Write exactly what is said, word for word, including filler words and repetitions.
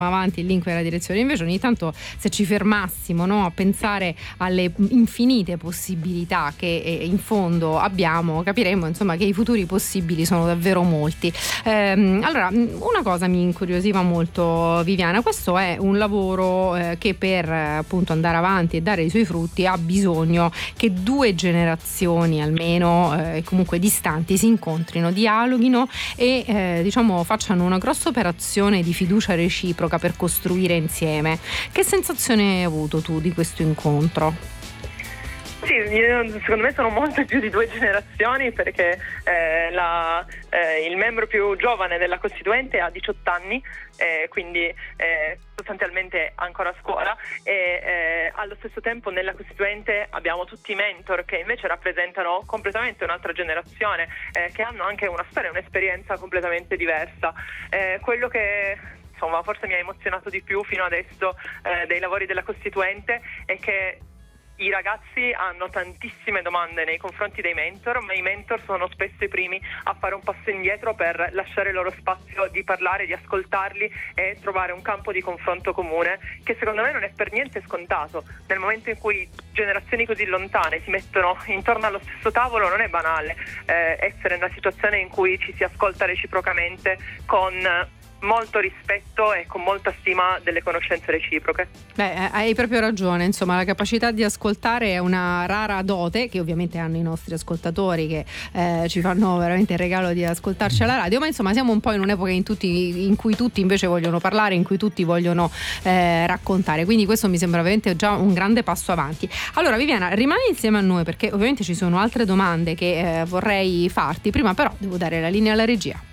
avanti il link nella direzione, invece ogni tanto se ci fermassimo, no, a pensare alle infinite possibilità che eh, in fondo abbiamo, capiremo insomma che i futuri possibili sono davvero molti. Ehm, allora, una cosa mi incuriosiva molto, Viviana: questo è un lavoro eh, che per appunto andare avanti e dare i suoi frutti ha bisogno che due generazioni almeno eh, comunque distanti si incontrino, dialoghino e eh, diciamo facciano una grossa operazione di fiducia reciproca per costruire insieme. Che sensazione hai avuto tu di questo incontro? Sì, io, secondo me sono molte più di due generazioni, perché eh, la, eh, il membro più giovane della Costituente ha diciotto anni, eh, quindi eh, sostanzialmente ancora a scuola, e eh, allo stesso tempo nella Costituente abbiamo tutti i mentor che invece rappresentano completamente un'altra generazione, eh, che hanno anche una storia, un'esperienza completamente diversa. Eh, quello che insomma forse mi ha emozionato di più fino adesso eh, dei lavori della Costituente è che i ragazzi hanno tantissime domande nei confronti dei mentor, ma i mentor sono spesso i primi a fare un passo indietro per lasciare loro spazio di parlare, di ascoltarli e trovare un campo di confronto comune, che secondo me non è per niente scontato. Nel momento in cui generazioni così lontane si mettono intorno allo stesso tavolo, non è banale eh, essere in una situazione in cui ci si ascolta reciprocamente con molto rispetto e con molta stima delle conoscenze reciproche. Beh, hai proprio ragione, insomma la capacità di ascoltare è una rara dote che ovviamente hanno i nostri ascoltatori, che eh, ci fanno veramente il regalo di ascoltarci alla radio, ma insomma siamo un po' in un'epoca in, tutti, in cui tutti invece vogliono parlare, in cui tutti vogliono eh, raccontare, quindi questo mi sembra veramente già un grande passo avanti. Allora Viviana, rimani insieme a noi perché ovviamente ci sono altre domande che eh, vorrei farti, prima però devo dare la linea alla regia.